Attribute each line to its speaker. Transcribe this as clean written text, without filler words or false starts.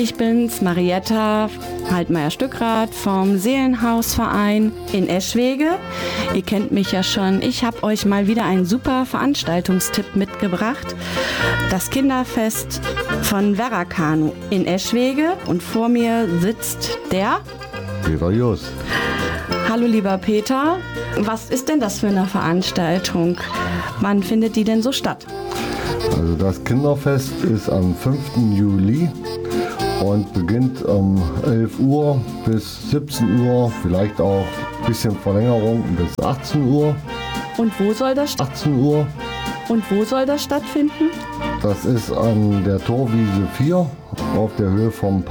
Speaker 1: Ich bin's, Marietta Haltmeier-Stückrath vom Seelenhausverein in Eschwege. Ihr kennt mich ja schon. Ich habe euch mal wieder einen super Veranstaltungstipp mitgebracht. Das Kinderfest von Verrakanu in Eschwege. Und vor mir sitzt der
Speaker 2: Peter Just.
Speaker 1: Hallo lieber Peter. Was ist denn das für eine Veranstaltung? Wann findet die denn so statt?
Speaker 2: Also das Kinderfest ist am 5. Juli und beginnt um 11 Uhr bis 17 Uhr, vielleicht auch ein bisschen Verlängerung bis 18 Uhr.
Speaker 1: Und wo soll das
Speaker 2: 18 Uhr.
Speaker 1: Und wo soll das stattfinden?
Speaker 2: Das ist an der Torwiese 4 auf der Höhe vom